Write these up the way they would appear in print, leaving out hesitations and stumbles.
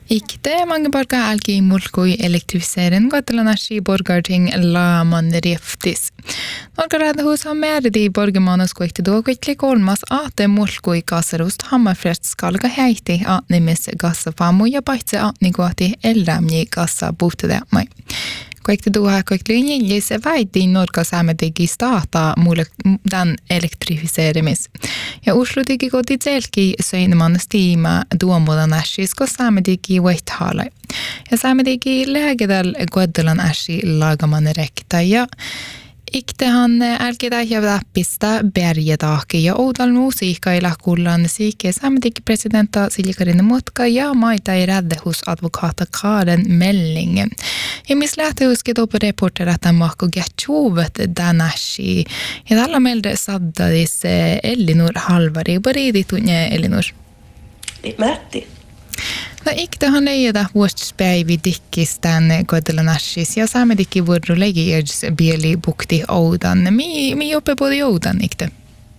Ikte mange borgar algi mulkui elektrifiseren Götalanasi borgarting la man reftis. Norgarad hos har med de borgermanas kuikte då kuikli kolmas ate mulkui gasarost hammarfrest skalga heiti atnimis gasa famu ja paitse atniguati elramni gasa butede mai. Kuikte då har kuikli njillis väiti Norga saamedigi staata dan elektrifiseremis. Ja Oslo digi koti tselki söineman stiima duomudan ässis ko saamedigi vaihtalai. Ja saamedigi lägedal Götalan ässi lagaman rekta ja iktehan älkidähjävä pistä berjedaki ja oudal musiikkailla kullan siike saamedigi presidenta Silja-Karina Muotka ja maitai räddehus advokata Karen Melling. Ja mis lähtehuskin på reporter att han mako getjuvet danäsi. Ja tällä meiltä saddadis Elinor Halvari. Baridit unje Elinor. Märti. No iktehan ei jätä vuospäivi dikkistän Götalanäsis ja saamedikki vuorru legiers bieli bukti oudan. Mi oppe både oudan ikte?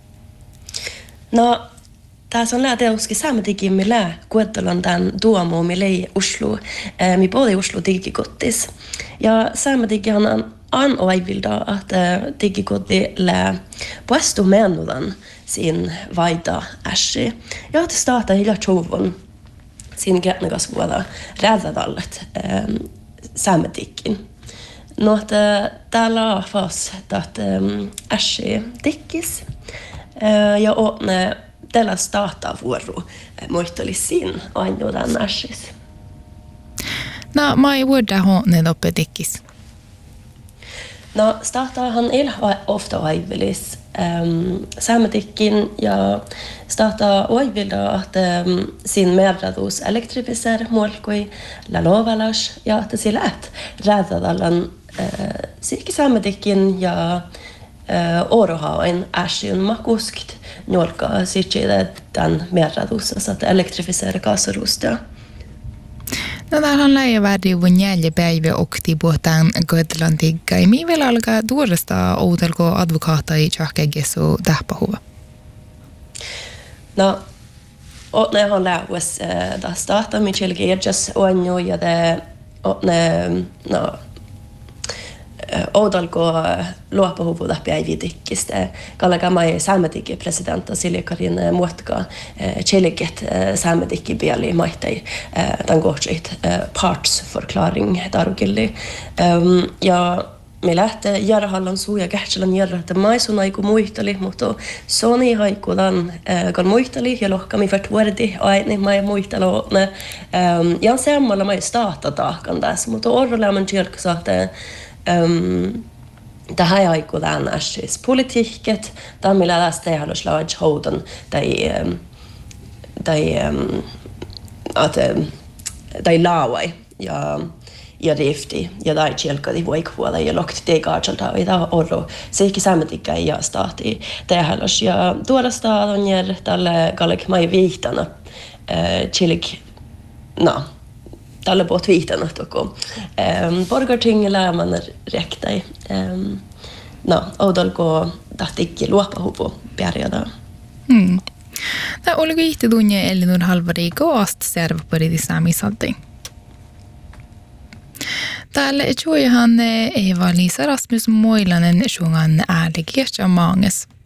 No, tässä on lähteuski saamedikki millä Götalandan duomo millä Oslo. Mi både Oslo digikottis. Ja saamedikki on oivilda att digikotti lä puesto menudan sin vaida ässi. Ja att starta hela tjovon sin grätnagas vuoda räddadallet saamedikkin. No, että täällä on fas, että ässi dikkis ja åtne tällä starta vuoro muistolisin ainoan ässis. No, mä ei vuoda håne doppe dikkis. No, startahan ofta aivelis saamedikkin ja starta oivilda att sin medradus elektrifiser molkoi la lovalas ja että sillä et räddadallan siikki saamedikkin ja orohain ässin makuskt njolka siikki tämän medradus att elektrifiser kasarusta. No tähän lähe värdi vuon jäljepäivä okti puhutaan Götalandigga. Mi vielä alkaa tuosta outelko advokaata i tjahkegesu tähpahuva? No, ne har lähes da starta med chilgejas och nu ja det no outelko luopahuvuda päividikkistä. Kallega mai saamedikki presidenta Silja-Karina Muotka chilget saamedikki bieli maitai den gorsit partsförklaring darugilli. Ja me lähtee järhallan suuja kähtselän järjä, että maisun aiku muisteli, mutta soni haikulan kan muisteli ja lohkami vertuordi aini mai muistelu. Ja semmalla mai starta taakan tässä, mutta orrolämän tjälkä että det här aikulan ässis politiikket, där millä läste jag slag hoden tai laawai ja rifti ja dai chelkadi voikvuoda ja lokti tegaachalta ida orro seikki saamedikka ja staati tehalos ja tuoda on jär tälle kalek mai viihtana chilik no tälle bort viihtana toko borgartingilla man rektai no odolko tahtikki luopahupu pärjätä. Tämä oli kiihti tunne Elinor Halvari koast servparidi saamisalti. Täällä juojahan Eva-Liisa Rasmus Moilanen suungan äälikiestja maanges.